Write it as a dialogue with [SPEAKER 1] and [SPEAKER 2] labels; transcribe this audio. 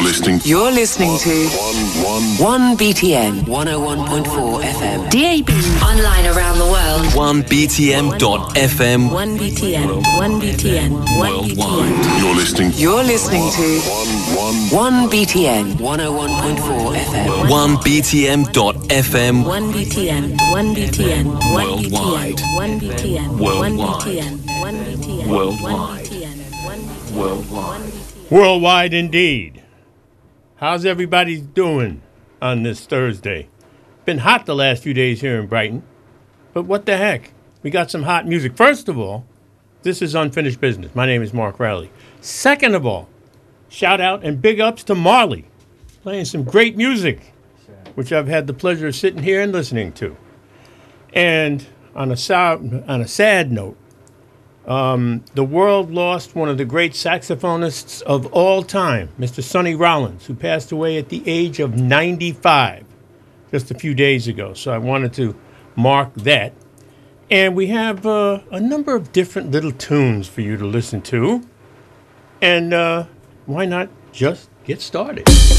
[SPEAKER 1] You're listening to 1BTN 101.4 FM. DAB. Online around the world.
[SPEAKER 2] 1BTM.FM.
[SPEAKER 1] 1BTN. 1BTN. 1BTN.
[SPEAKER 3] You're listening
[SPEAKER 1] to 1BTN 101.4 FM.
[SPEAKER 2] 1BTM.FM.
[SPEAKER 1] 1BTN. 1BTN. 1BTN. 1BTN.
[SPEAKER 2] Worldwide.
[SPEAKER 1] 1BTN.
[SPEAKER 2] Worldwide.
[SPEAKER 1] Worldwide.
[SPEAKER 4] Worldwide indeed. How's everybody doing on this Thursday? Been hot the last few days here in Brighton, but what the heck? We got some hot music. First of all, this is Unfinished Business. My name is Mark Riley. Second of all, shout out and big ups to Marley, playing some great music, which I've had the pleasure of sitting here and listening to. And on a sad note, the world lost one of the great saxophonists of all time, Mr. Sonny Rollins, who passed away at the age of 95 just a few days ago. So I wanted to mark that. And we have a number of different little tunes for you to listen to. And why not just get started?